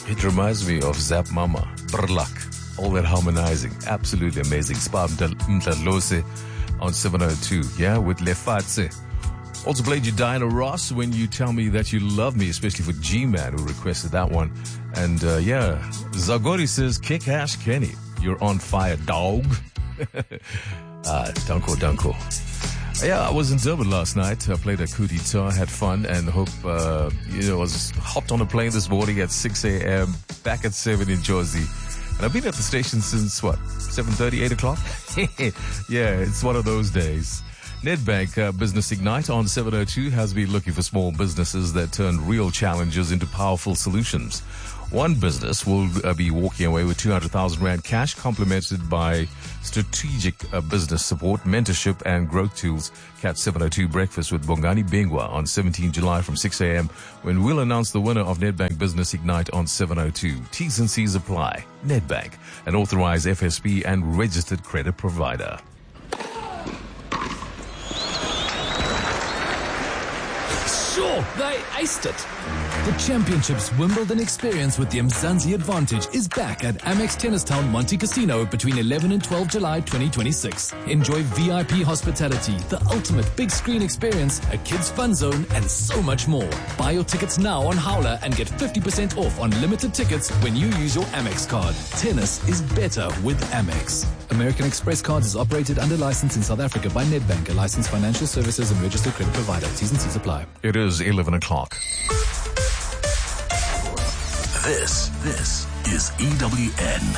It reminds me of Zap Mama, Brlak, all that harmonizing. Absolutely amazing. Spa Mdlalose on 702, yeah, with Lefatse. Also played you Diana Ross, When You Tell Me That You Love Me, especially for G-Man who requested that one. And yeah, Zagori says, Kick Ash Kenny, you're on fire, dog. Danko. Yeah, I was in Durban last night. I played a coup d'etat, had fun, and was hopped on a plane this morning at 6 a.m., back at 7 in Jersey. And I've been at the station since, 7:30, 8 o'clock? Yeah, it's one of those days. Nedbank Business Ignite on 702 has been looking for small businesses that turn real challenges into powerful solutions. One business will be walking away with 200,000 Rand cash, complemented by strategic business support, mentorship, and growth tools. Catch 702 Breakfast with Bongani Bingwa on 17 July from 6 a.m. when we'll announce the winner of Nedbank Business Ignite on 702. T's and C's apply. Nedbank, an authorized FSP and registered credit provider. Sure, they aced it. The Championships Wimbledon experience with the Mzansi Advantage is back at Amex Tennis Town Monte Casino between 11 and 12 July 2026. Enjoy VIP hospitality, the ultimate big screen experience, a kids fun zone, and so much more. Buy your tickets now on Howler and get 50% off on limited tickets when you use your Amex card. Tennis is better with Amex. American Express Cards is operated under license in South Africa by Nedbank, a licensed financial services and registered credit provider. T's and C's apply. It is 11 o'clock. This is EWN.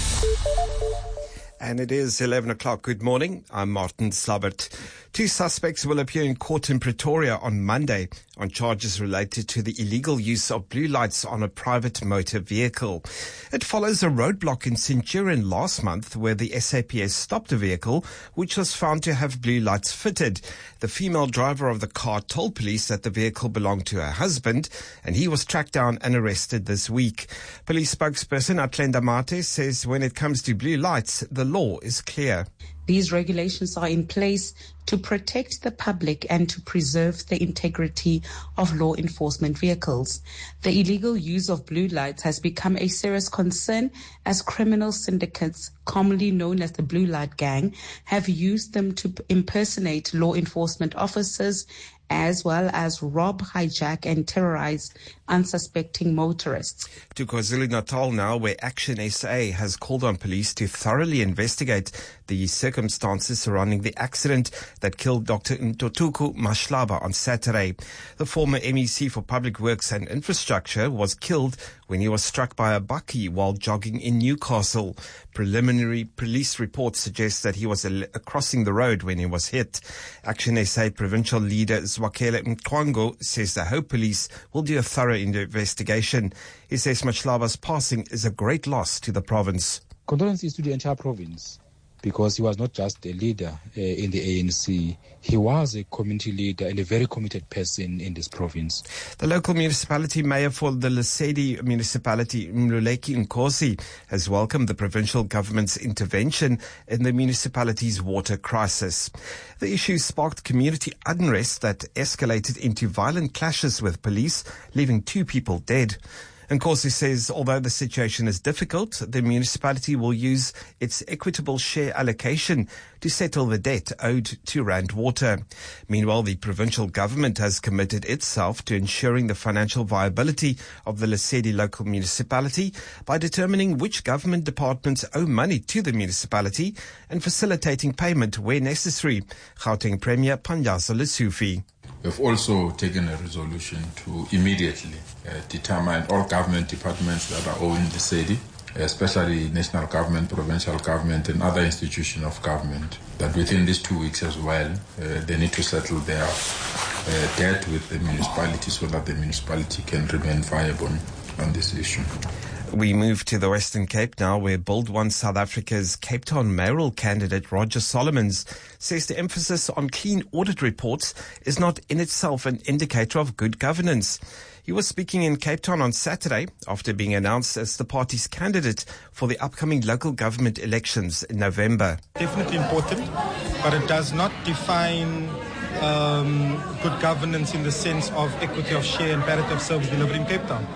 And it is 11 o'clock. Good morning. I'm Martin Slabbert. 2 suspects will appear in court in Pretoria on Monday on charges related to the illegal use of blue lights on a private motor vehicle. It follows a roadblock in Centurion last month where the SAPS stopped a vehicle which was found to have blue lights fitted. The female driver of the car told police that the vehicle belonged to her husband, and he was tracked down and arrested this week. Police spokesperson Atlenda Mate says when it comes to blue lights, the law is clear. These regulations are in place to protect the public and to preserve the integrity of law enforcement vehicles. The illegal use of blue lights has become a serious concern as criminal syndicates, commonly known as the Blue Light Gang, have used them to impersonate law enforcement officers as well as rob, hijack and terrorize unsuspecting motorists. To KwaZulu-Natal now, where Action SA has called on police to thoroughly investigate the circumstances surrounding the accident that killed Dr. Ntotuku Mashlaba on Saturday. The former MEC for Public Works and Infrastructure was killed when he was struck by a bakkie while jogging in Newcastle. Preliminary police reports suggest that he was crossing the road when he was hit. Action SA provincial leader Zwakele Mkwango says the Hope Police will do a thorough investigation. He says Mashlaba's passing is a great loss to the province. Condolences to the entire province, because he was not just a leader in the ANC, he was a community leader and a very committed person in this province. The local municipality mayor for the Lesedi municipality, Mluleki Nkosi, has welcomed the provincial government's intervention in the municipality's water crisis. The issue sparked community unrest that escalated into violent clashes with police, leaving 2 people dead. Nkosi says although the situation is difficult, the municipality will use its equitable share allocation to settle the debt owed to Rand Water. Meanwhile, the provincial government has committed itself to ensuring the financial viability of the Lesedi local municipality by determining which government departments owe money to the municipality and facilitating payment where necessary. Gauteng Premier Panyaza Lesufi. We've also taken a resolution to immediately determine all government departments that are owing the city, especially national government, provincial government, and other institutions of government, that within these 2 weeks as well, they need to settle their debt with the municipality so that the municipality can remain viable on this issue. We move to the Western Cape now, where Build One South Africa's Cape Town mayoral candidate Roger Solomons says the emphasis on clean audit reports is not in itself an indicator of good governance. He was speaking in Cape Town on Saturday after being announced as the party's candidate for the upcoming local government elections in November. Definitely important, but it does not define good governance in the sense of equity of share and parity of service delivery in Cape Town.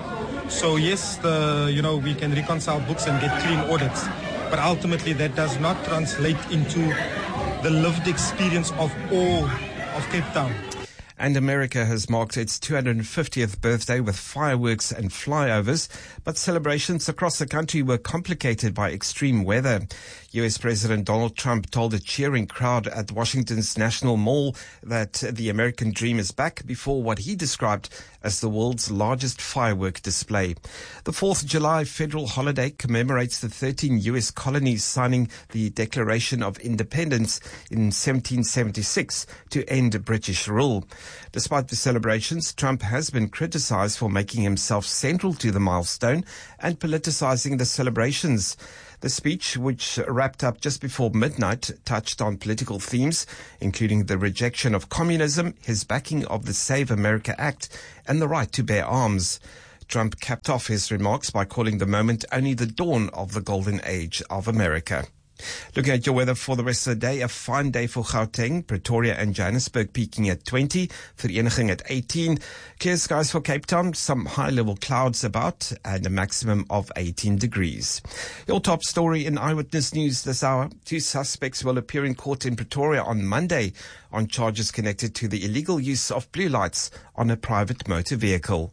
So yes, we can reconcile books and get clean audits, but ultimately that does not translate into the lived experience of all of Cape Town. And America has marked its 250th birthday with fireworks and flyovers, but celebrations across the country were complicated by extreme weather. US President Donald Trump told a cheering crowd at Washington's National Mall that the American dream is back before what he described as the world's largest firework display. The 4th of July federal holiday commemorates the 13 US colonies signing the Declaration of Independence in 1776 to end British rule. Despite the celebrations, Trump has been criticized for making himself central to the milestone and politicizing the celebrations. The speech, which wrapped up just before midnight, touched on political themes, including the rejection of communism, his backing of the Save America Act, and the right to bear arms. Trump capped off his remarks by calling the moment only the dawn of the golden age of America. Looking at your weather for the rest of the day, a fine day for Gauteng, Pretoria and Johannesburg peaking at 20, Vereeniging at 18. Clear skies for Cape Town, some high-level clouds about, and a maximum of 18 degrees. Your top story in Eyewitness News this hour. 2 suspects will appear in court in Pretoria on Monday on charges connected to the illegal use of blue lights on a private motor vehicle.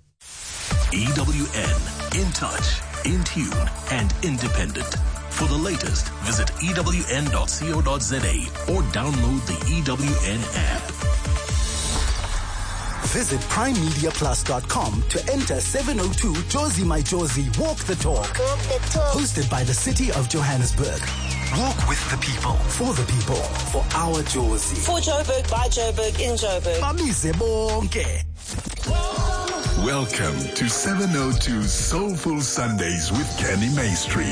EWN, in touch, in tune, and independent. For the latest, visit ewn.co.za or download the EWN app. Visit primemediaplus.com to enter 702 Jozi My Jozi Walk the Talk. Hosted by the City of Johannesburg. Walk with the people, for the people, for our Jozi. For Joburg, by Joburg, in Joburg. Bamise bonke. Welcome to 702 Soulful Sundays with Kenny Maestri.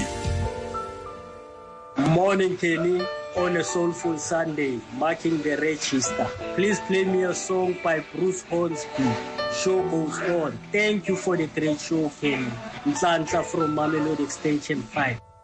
Morning, Kenny, on a Soulful Sunday, marking the register. Please play me a song by Bruce Hornsby. Show goes on. Thank you for the great show, Kenny. Nsandla from Mamelodi Extension 5.